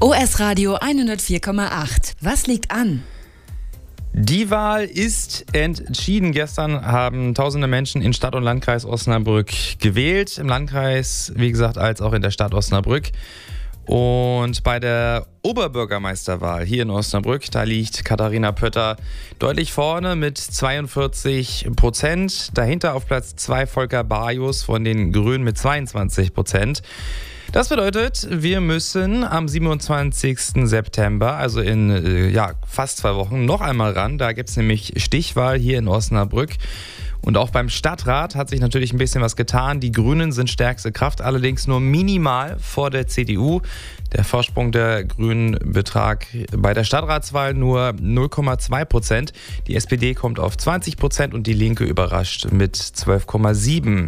OS Radio 104,8. Was liegt an? Die Wahl ist entschieden. Gestern haben tausende Menschen in Stadt- und Landkreis Osnabrück gewählt. Im Landkreis, wie gesagt, als auch in der Stadt Osnabrück. Und bei der Oberbürgermeisterwahl hier in Osnabrück, da liegt Katharina Pötter deutlich vorne mit 42%. Dahinter auf Platz 2 Volker Bajus von den Grünen mit 22%. Das bedeutet, wir müssen am 27. September, also in fast 2 Wochen, noch einmal ran. Da gibt es nämlich Stichwahl hier in Osnabrück. Und auch beim Stadtrat hat sich natürlich ein bisschen was getan. Die Grünen sind stärkste Kraft, allerdings nur minimal vor der CDU. Der Vorsprung der Grünen betrag bei der Stadtratswahl nur 0,2%. Die SPD kommt auf 20% und die Linke überrascht mit 12,7%.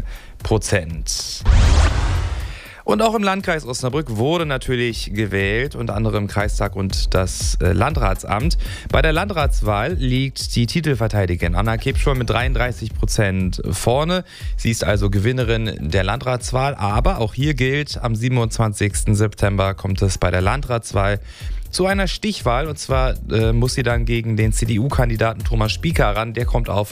Und auch im Landkreis Osnabrück wurde natürlich gewählt, unter anderem im Kreistag und das Landratsamt. Bei der Landratswahl liegt die Titelverteidigerin Anna Kebschol mit 33% vorne. Sie ist also Gewinnerin der Landratswahl, aber auch hier gilt, am 27. September kommt es bei der Landratswahl zu einer Stichwahl, und zwar muss sie dann gegen den CDU-Kandidaten Thomas Spieker ran, der kommt auf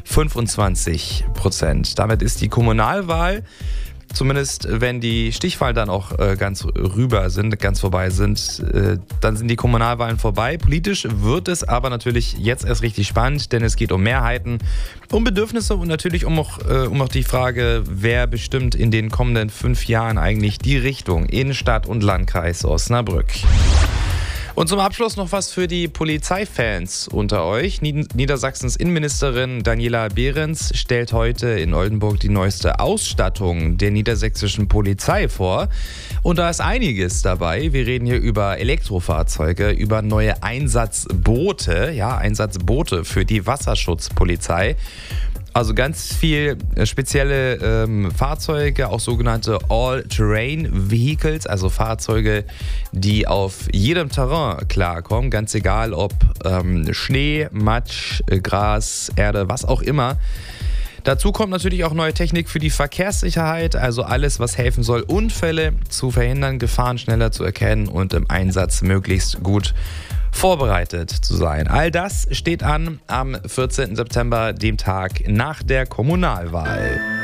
25%. Damit ist die Kommunalwahl, zumindest wenn die Stichwahlen dann auch ganz vorbei sind, dann sind die Kommunalwahlen vorbei. Politisch wird es aber natürlich jetzt erst richtig spannend, denn es geht um Mehrheiten, um Bedürfnisse und natürlich um auch die Frage, wer bestimmt in den kommenden 5 Jahren eigentlich die Richtung in Stadt- und Landkreis Osnabrück. Und zum Abschluss noch was für die Polizeifans unter euch. Niedersachsens Innenministerin Daniela Behrens stellt heute in Oldenburg die neueste Ausstattung der niedersächsischen Polizei vor. Und da ist einiges dabei. Wir reden hier über Elektrofahrzeuge, über neue Einsatzboote für die Wasserschutzpolizei. Also ganz viel spezielle Fahrzeuge, auch sogenannte All-Terrain-Vehicles, also Fahrzeuge, die auf jedem Terrain klarkommen, ganz egal ob Schnee, Matsch, Gras, Erde, was auch immer. Dazu kommt natürlich auch neue Technik für die Verkehrssicherheit, also alles, was helfen soll, Unfälle zu verhindern, Gefahren schneller zu erkennen und im Einsatz möglichst gut vorbereitet zu sein. All das steht an am 14. September, dem Tag nach der Kommunalwahl.